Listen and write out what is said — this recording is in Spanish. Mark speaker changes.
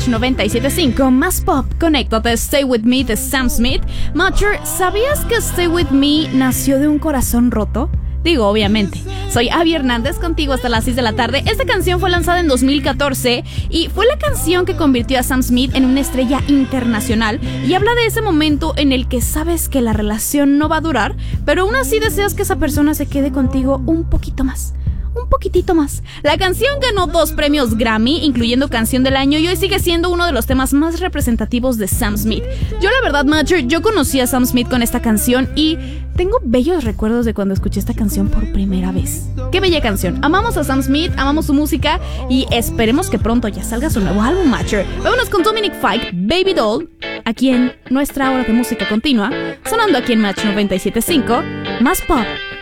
Speaker 1: Match 97.5, más pop, conéctate, Stay With Me de Sam Smith. Matcher, ¿sabías que Stay With Me nació de un corazón roto? Digo, obviamente. Soy Abby Hernández, contigo hasta las 6 de la tarde. Esta canción fue lanzada en 2014 y fue la canción que convirtió a Sam Smith en una estrella internacional, y habla de ese momento en el que sabes que la relación no va a durar, pero aún así deseas que esa persona se quede contigo un poquito más. Un poquitito más. La canción ganó 2 premios Grammy, incluyendo Canción del Año, y hoy sigue siendo uno de los temas más representativos de Sam Smith. Yo la verdad, Matcher, yo conocí a Sam Smith con esta canción y tengo bellos recuerdos de cuando escuché esta canción por primera vez. Qué bella canción. Amamos a Sam Smith, amamos su música y esperemos que pronto ya salga su nuevo álbum, Matcher. Vámonos con Dominic Fike, Baby Doll, aquí en nuestra hora de música continua, sonando aquí en Match 97.5, más pop.